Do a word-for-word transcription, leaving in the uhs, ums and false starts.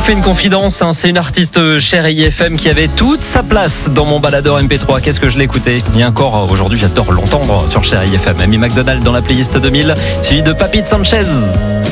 fais une confidence, hein, c'est une artiste Chérie F M qui avait toute sa place dans mon baladeur M P trois. Qu'est-ce que je l'ai écouté? Et encore aujourd'hui, j'adore l'entendre sur Chérie F M. Amy McDonald dans la playlist deux mille, suivi de Papy Sanchez.